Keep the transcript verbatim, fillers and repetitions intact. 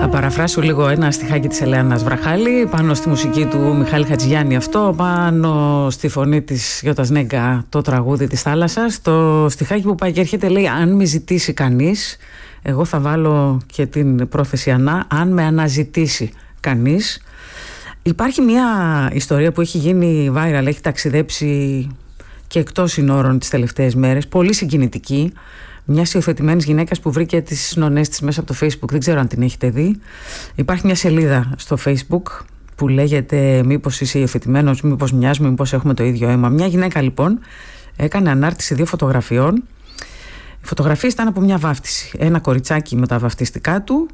Θα παραφράσω λίγο ένα στιχάκι της Ελένας Βραχάλη πάνω στη μουσική του Μιχάλη Χατζηγιάννη, αυτό πάνω στη φωνή της Γιώτας Νέγκα, το τραγούδι της θάλασσας. Το στιχάκι που πάει και έρχεται λέει: αν με ζητήσει κανείς, εγώ θα βάλω και την πρόθεση ανά, αν με αναζητήσει κανείς. Υπάρχει μια ιστορία που έχει γίνει viral, έχει ταξιδέψει και εκτός συνόρων τις τελευταίες μέρες, πολύ συγκινητική. Μια υιοθετημένη γυναίκα που βρήκε τις νονές της μέσα από το Facebook. Δεν ξέρω αν την έχετε δει. Υπάρχει μια σελίδα στο Facebook που λέγεται «Μήπως είσαι υιοθετημένος, μήπως μοιάζουμε, μήπως έχουμε το ίδιο αίμα». Μια γυναίκα λοιπόν έκανε ανάρτηση δύο φωτογραφιών. Οι φωτογραφίες ήταν από μια βάφτιση. Ένα κοριτσάκι με τα βαφτιστικά του